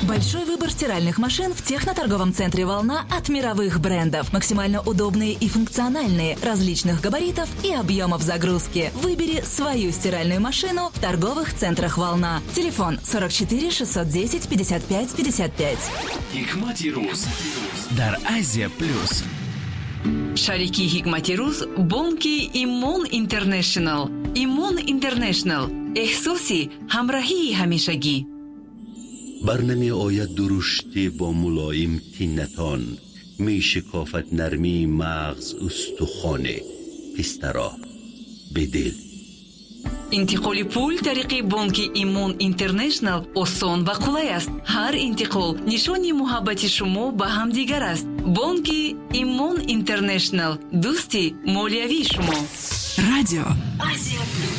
Большой выбор стиральных машин в техноторговом центре «Волна» от мировых брендов. Максимально удобные и функциональные, различных габаритов и объемов загрузки. Выбери свою стиральную машину в торговых центрах «Волна». Телефон 44 610 55 55. Hikmati Ruz дар Азия Плюс. Шарики Hikmati Ruz бонки Имон Интернешнл. Имон Интернешнл. احساسی همراهی همیشگی. برنمی آید درشتی با ملایم تینتان، می شکافت نرمی مغز استخوانه پسترا به دل. انتقال پول طریق بانک ایمون اینترنشنل آسان و قلای است. هر انتقال نشانی محبت شما به هم دیگر است. بانک ایمون اینترنشنل، دوستی مالیوی شما. رادیو آسیا.